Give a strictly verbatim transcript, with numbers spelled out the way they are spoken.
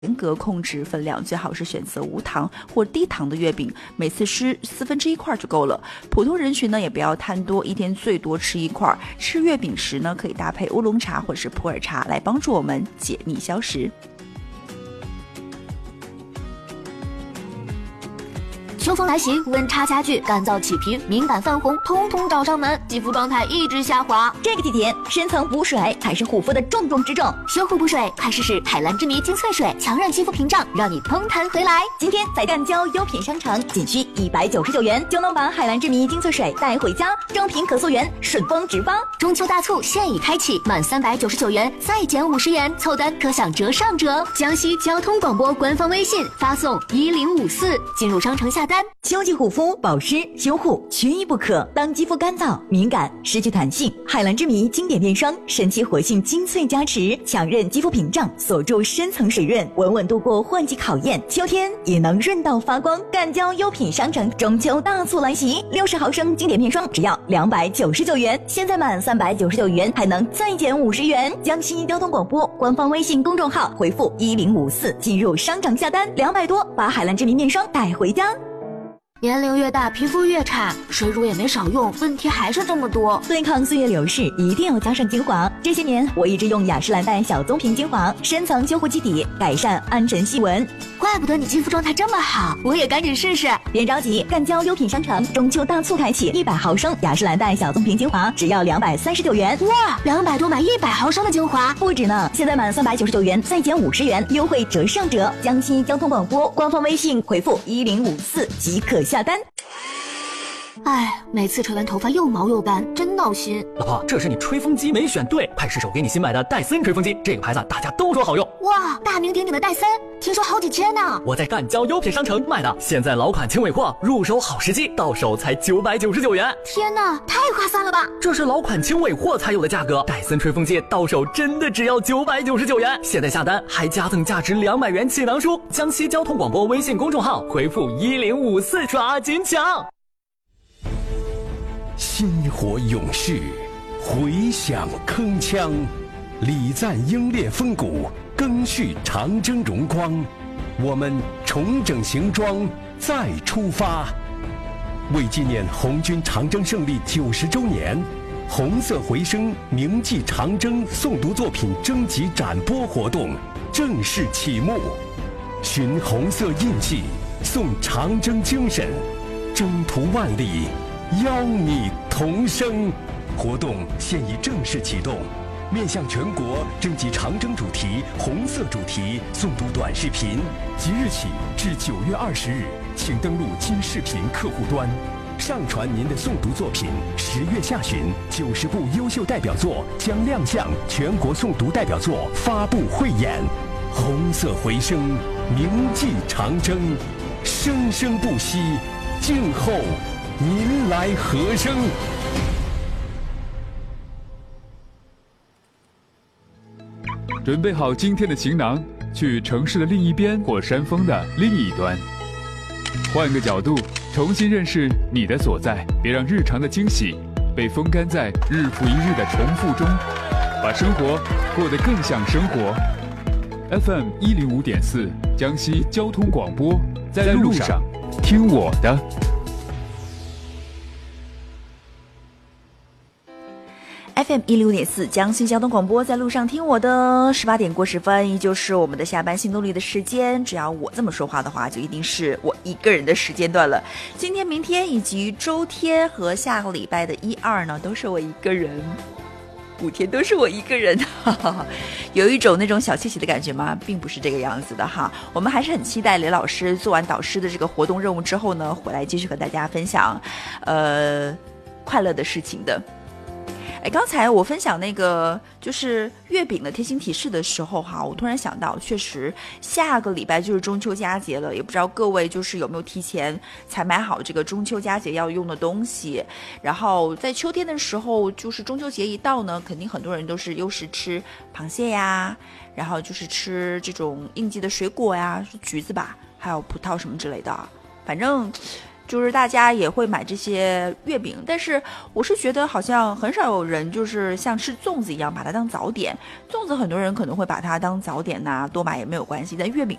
严格控制分量，最好是选择无糖或低糖的月饼，每次吃四分之一块就够了。普通人群呢也不要贪多，一天最多吃一块。吃月饼时呢，可以搭配乌龙茶或是普洱茶来帮助我们解腻消食。 秋风来袭，温差加剧，干燥起皮，敏感泛红，通通找上门，肌肤状态一直下滑。 这个季节，深层补水才是护肤的重中之重。 修护补水，快试试海蓝之谜精粹水，强韧肌肤屏障，让你嘭弹回来。 今天在干胶优品商城，仅需一百九十九元就能把海蓝之谜精粹水带回家，正品可溯源，顺丰直发。 中秋大促现已开启，满三百九十九元再减五十元，凑单可享折上折。江西交通广播官方微信发送一零五四，进入商城下单。 秋季护肤保湿修护缺一不可。当肌肤干燥敏感失去弹性，海蓝之谜经典面霜神奇活性精粹加持，强韧肌肤屏障，锁住深层水润，稳稳度过换季考验，秋天也能润到发光。干胶优品商城中秋大促来袭，六十毫升经典面霜只要两百九十九元，现在满三百九十九元还能再减五十元。江西交通广播官方微信公众号回复一零五四进入商城下单，两百多把海蓝之谜面霜带回家。 年龄越大，皮肤越差，水乳也没少用，问题还是这么多。 对抗岁月流逝，一定要加上精华。这些年，我一直用雅诗兰黛小棕瓶精华，深层修护基底，改善暗沉细纹。 怪不得你肌肤状态这么好，我也赶紧试试。 别着急，干胶优品商城中秋大促开启，一百毫升雅诗兰黛小棕瓶精华只要两百三十九元。 哇，两百多买一百毫升的精华， 不止呢！现在满三百九十九元再减五十元，优惠折上折。江西交通广播官方微信回复一零五四即可下单。 哎，每次吹完头发又毛又干，真闹心。 老婆，这是你吹风机没选对，派试手给你新买的戴森吹风机，这个牌子大家都说好用。 哇，大名鼎鼎的戴森，听说好几千呢。 我在干胶优品商城买的，现在老款轻尾货，入手好时机，到手才九百九十九元。 天哪，太划算了吧！ 这是老款轻尾货才有的价格，戴森吹风机到手真的只要九百九十九元。现在下单还加赠价值两百元气囊书。江西交通广播微信公众号回复一零五四，抓紧抢。 薪火勇士，回响铿锵，礼赞英烈风骨，赓续长征荣光。我们重整行装，再出发。为纪念红军长征胜利九十周年，红色回声铭记长征诵读作品征集展播活动正式启幕。寻红色印记，颂长征精神，征途万里，邀你同声。活动现已正式启动，面向全国征集长征主题、红色主题诵读短视频，即日起至九月二十日，请登录今视频客户端，上传您的诵读作品。十月下旬，九十部优秀代表作将亮相全国诵读代表作发布汇演。红色回声，铭记长征，生生不息，静候您来和声。 准备好今天的行囊，去城市的另一边或山峰的另一端，换个角度重新认识你的所在，别让日常的惊喜被风干在日复一日的重复中，把生活过得更像生活。 F M 一零五点四，江西交通广播，在路上听我的。 F M 一零五点四，江西交通广播，在路上听我的。十八点过十分，依旧是我们的下班新动力的时间。只要我这么说话的话，就一定是我一个人的时间段了。今天、明天以及周天和下个礼拜的一二呢，都是我一个人。五天都是我一个人，哈哈，有一种那种小窃喜的感觉吗？并不是这个样子的哈。我们还是很期待雷老师做完导师的这个活动任务之后呢，回来继续和大家分享，呃，快乐的事情的。哎，刚才我分享那个就是月饼的贴心提示的时候哈，我突然想到，确实下个礼拜就是中秋佳节了，也不知道各位就是有没有提前才买好这个中秋佳节要用的东西。然后在秋天的时候，就是中秋节一到呢，肯定很多人都是又是吃螃蟹呀，然后就是吃这种应季的水果呀，橘子吧，还有葡萄什么之类的，反正就是大家也会买这些月饼，但是我是觉得好像很少有人就是像吃粽子一样把它当早点。粽子很多人可能会把它当早点呐、啊，多买也没有关系，但月饼